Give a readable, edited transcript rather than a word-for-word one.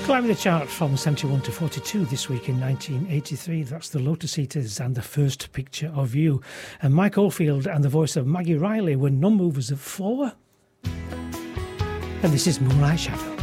Climbing the chart from 71 to 42 this week in 1983. That's the Lotus Eaters and The First Picture of You. And Mike Oldfield and the voice of Maggie Riley were non-movers at 4. And this is Moonlight Shadow.